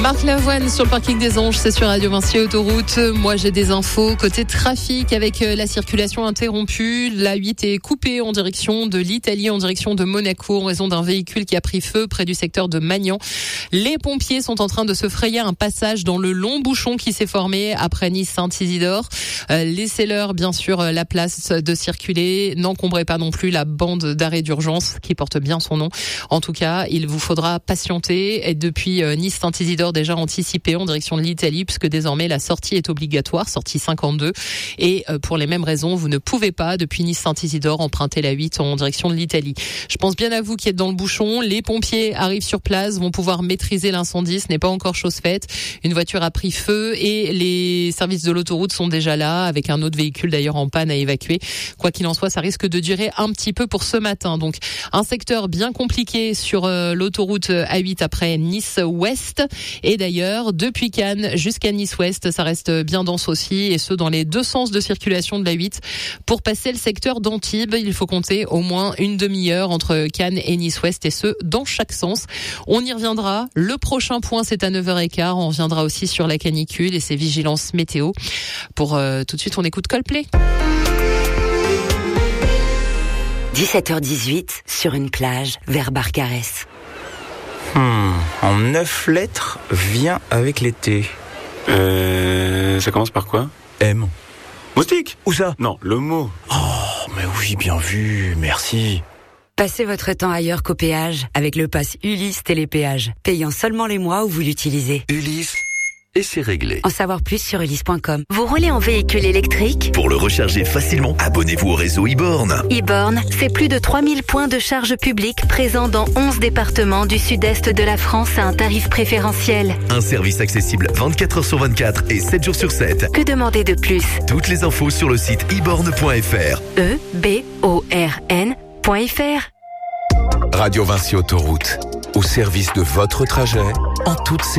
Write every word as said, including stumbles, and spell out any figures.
Marc Lavoine sur le parking des Anges, c'est sur Radio Vinci Autoroute. Moi, j'ai des infos côté trafic avec la circulation interrompue. La huit est coupée en direction de l'Italie, en direction de Monaco, en raison d'un véhicule qui a pris feu près du secteur de Magnan. Les pompiers sont en train de se frayer un passage dans le long bouchon qui s'est formé après Nice-Saint-Isidore. Euh, Laissez-leur, bien sûr, la place de circuler. N'encombrez pas non plus la bande d'arrêt d'urgence qui porte bien son nom. En tout cas, il vous faudra patienter. Et depuis euh, Nice-Saint-Isidore, déjà anticipé en direction de l'Italie, puisque désormais la sortie est obligatoire, sortie cinquante-deux. Et euh, pour les mêmes raisons, vous ne pouvez pas, depuis Nice-Saint-Isidore, emprunter la huit en direction de l'Italie. Je pense bien à vous qui êtes dans le bouchon. Les pompiers arrivent sur place, vont pouvoir maîtriser l'incendie. Ce n'est pas encore chose faite. Une voiture a pris feu et les services de l'autoroute sont déjà là, avec un autre véhicule d'ailleurs en panne à évacuer. Quoi qu'il en soit, ça risque de durer un petit peu pour ce matin. Donc, un secteur bien compliqué sur euh, l'autoroute A huit après Nice-Ouest. Et d'ailleurs, depuis Cannes jusqu'à Nice-Ouest, ça reste bien dense aussi, et ce, dans les deux sens de circulation de la huit. Pour passer le secteur d'Antibes, il faut compter au moins une demi-heure entre Cannes et Nice-Ouest, et ce, dans chaque sens. On y reviendra. Le prochain point, c'est à neuf heures quinze. On reviendra aussi sur la canicule et ses vigilances météo. Pour euh, tout de suite, on écoute Coldplay. dix-sept heures dix-huit, sur une plage, vers Barcarès. Hmm, en neuf lettres, vient avec l'été. Euh... Ça commence par quoi? M. Moustique? Où ça? Non, le mot. Oh, mais oui, bien vu, merci. Passez votre temps ailleurs qu'au péage, avec le pass Ulysse Télépéage, payant seulement les mois où vous l'utilisez. Ulysse, et c'est réglé. En savoir plus sur ulysse point com. Vous roulez en véhicule électrique? Pour le recharger facilement, abonnez-vous au réseau e-born. e-born, c'est plus de trois mille points de charge publique présents dans onze départements du sud-est de la France à un tarif préférentiel. Un service accessible vingt-quatre heures sur vingt-quatre et sept jours sur sept. Que demander de plus? Toutes les infos sur le site e born point f r. E B O R N point F R. Radio Vinci Autoroute, au service de votre trajet, en toute sécurité.